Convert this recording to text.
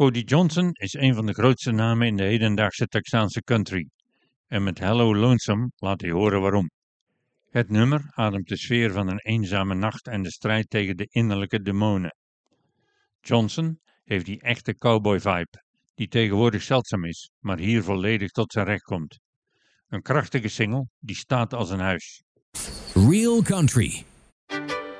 Cody Johnson is een van de grootste namen in de hedendaagse Texaanse country. En met Hello Lonesome laat hij horen waarom. Het nummer ademt de sfeer van een eenzame nacht en de strijd tegen de innerlijke demonen. Johnson heeft die echte cowboy vibe, die tegenwoordig zeldzaam is, maar hier volledig tot zijn recht komt. Een krachtige single die staat als een huis. Real Country